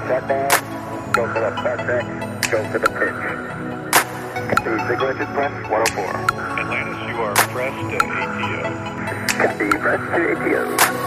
Shut down. Go for the bus X. Go for the pitch. The signal engine press 104. Atlantis, you are pressed to ATO. Copy, press to ATO.